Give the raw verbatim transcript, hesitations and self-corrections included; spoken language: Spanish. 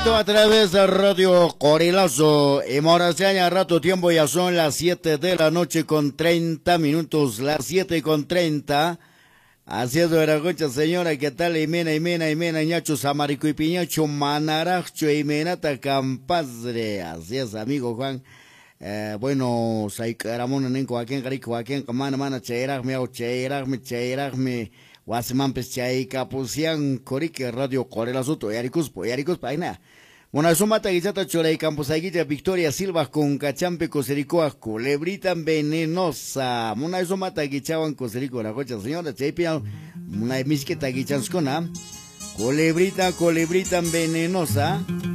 directo a través de Radio Corilazo. Y Morazaña, rato tiempo, ya son las siete de la noche con treinta minutos, las siete con treinta. Así es, Veragocha, señora, ¿qué tal? Imena, Imena, Imena, Ñacho, Samarico y Piñacho, Manaracho, Imenata, Campazre. Así es, amigo Juan. Eh, bueno, Saikaramona, Nenco, aquí en Carico, aquí en Camana, Mana, Cheiragme, o Cheiragme, Cheiragme. Guasimampes Chaika Pusian Corique Radio Corelazo Toyaricus Poyaricus Paina. Monazumata Guisata Cholay Campos Aguilla Victoria Silva con Cachampe Cosericoa Culebrita Venenosa. Monazumata Guichaban Coserico la cocha señora Chepia. Una misqueta Guichanscona. Culebrita, Culebrita Venenosa.